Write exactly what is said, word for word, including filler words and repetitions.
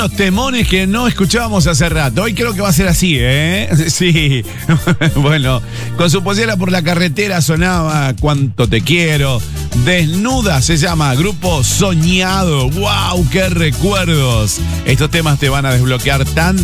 unos temones que no escuchábamos hace rato. Hoy creo que va a ser así, ¿eh? Sí. Bueno, con su pollera por la carretera sonaba Cuánto te quiero. Desnuda se llama, Grupo Soñado. ¡Wow! ¡Qué recuerdos! Estos temas te van a desbloquear tan